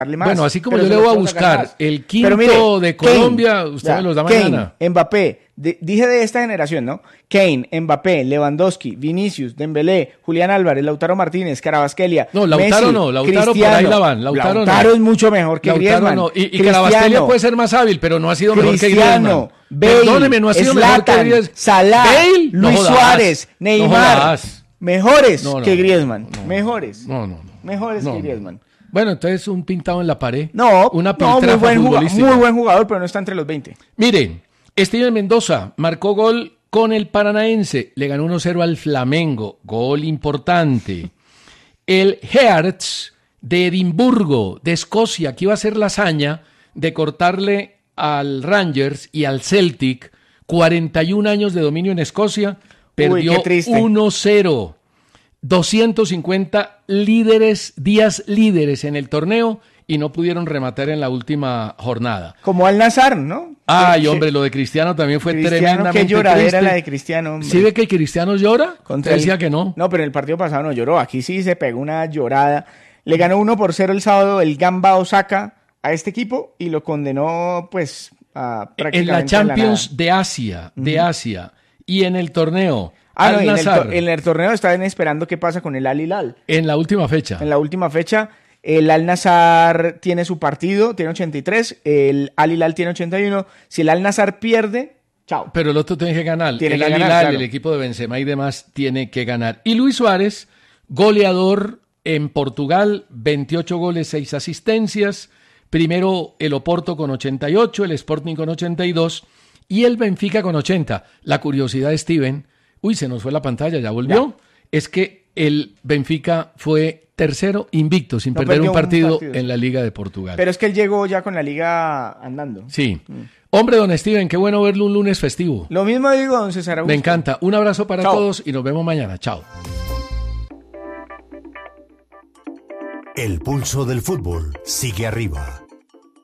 darle más. Bueno, así como pero yo le se voy a los podemos sacar buscar más. el Pero mire, quinto de Colombia, Kane, usted me los da Kane, mañana. Mbappé, dije de esta generación, ¿no? Kane, Mbappé, Lewandowski, Vinicius, Dembélé, Julián Álvarez, Lautaro Martínez, Carabasquelia, No, Lautaro Messi, no, Lautaro por Cristiano. ahí la van. Lautaro no. Es mucho mejor que Lautaro Griezmann. no. Y Cristiano, Carabasquelia puede ser más hábil, pero no ha sido mejor que Cristiano, Griezmann. Bale, Perdóneme, no ha sido mejor que Zlatan, Griezmann. Salah, Bale, no Luis jodas. Suárez, No Neymar, jodas. mejores No, que Griezmann, no. mejores. No. Mejores No, que no. Griezmann. Bueno, entonces un pintado en la pared. No, Una no, piltrafa futbolística. muy buen jugador, pero no está entre los 20. Miren, Steven Mendoza marcó gol con el Paranaense. Le ganó 1-0 al Flamengo. Gol importante. El Hearts de Edimburgo, de Escocia, que iba a hacer la hazaña de cortarle al Rangers y al Celtic 41 años de dominio en Escocia, perdió qué triste. 1-0. 250 días líderes en el torneo y no pudieron rematar en la última jornada. Como Al Nassr, ¿no? Ay, hombre, lo de Cristiano también fue tremendamente qué lloradera triste. la de Cristiano, hombre. ¿Sí ve que Cristiano llora? Contra Decía que no. No, pero en el partido pasado no lloró. Aquí sí se pegó una llorada. Le ganó 1-0 el sábado el Gamba Osaka a este equipo y lo condenó, pues, a prácticamente En la a Champions nada. de Asia y en el torneo Ah, no, Al Nassr, en el torneo están esperando qué pasa con el Al Hilal. en la última fecha. En la última fecha, el Al Nassr tiene su partido, tiene 83, el Al Hilal tiene 81. Si el Al Nassr pierde, chao. Pero el otro tiene que ganar. Tiene el que Al ganar, Hilal, claro. el equipo de Benzema y demás, tiene que ganar. Y Luis Suárez, goleador en Portugal, 28 goles, 6 asistencias. Primero el Oporto con 88, el Sporting con 82 y el Benfica con 80. La curiosidad, Steven, se nos fue la pantalla, ya volvió. Es que el Benfica fue tercero invicto, sin No perder perdió un partido un partido. en la Liga de Portugal. Pero es que él llegó ya con la liga andando. Sí. Hombre, don Steven, qué bueno verlo un lunes festivo. Lo mismo digo, don César Augusto. Me encanta. Un abrazo para Chao. todos y nos vemos mañana. Chao. El pulso del fútbol sigue arriba.